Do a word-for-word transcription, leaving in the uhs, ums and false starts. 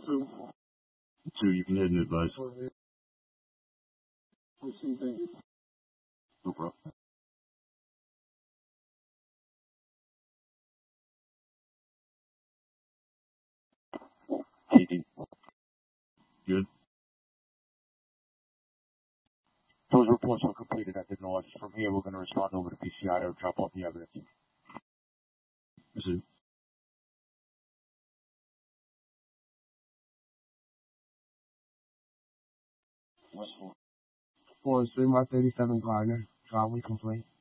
Two. Two, you can hit and advise. Receiving. No problem. T D. Good. Those reports are completed at the north. From here, we're going to respond over to P C I to drop off the evidence. This is Westwood. four oh three by thirty-seven Gardner. Driveway complete.